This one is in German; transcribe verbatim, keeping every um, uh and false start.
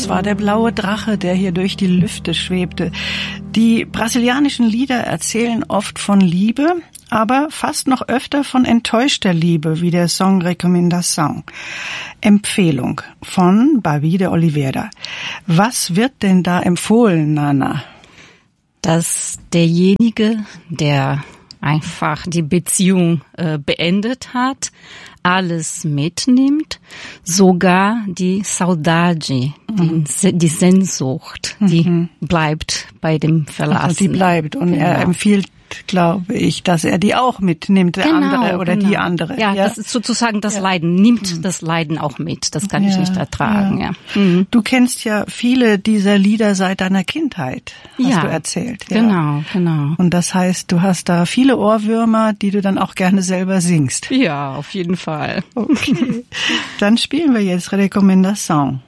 Das war der blaue Drache, der hier durch die Lüfte schwebte. Die brasilianischen Lieder erzählen oft von Liebe, aber fast noch öfter von enttäuschter Liebe, wie der Song Recomendação. Empfehlung von Babi de Oliveira. Was wird denn da empfohlen, Nana? Dass derjenige, der einfach die Beziehung äh, beendet hat, alles mitnimmt, sogar die Saudade, mhm. die, die Sehnsucht, mhm. die bleibt bei dem Verlassenen. Also die bleibt und genau. Er empfiehlt, glaube ich, dass er die auch mitnimmt, der genau, andere oder genau. die andere. Ja, ja, das ist sozusagen das ja. Leiden, nimmt mhm. das Leiden auch mit. Das kann ja, ich nicht ertragen. Ja. Ja. Mhm. Du kennst ja viele dieser Lieder seit deiner Kindheit, hast ja, du erzählt. Ja. Genau, genau. Und das heißt, du hast da viele Ohrwürmer, die du dann auch gerne selber singst. Ja, auf jeden Fall. Okay. Dann spielen wir jetzt Recomendação.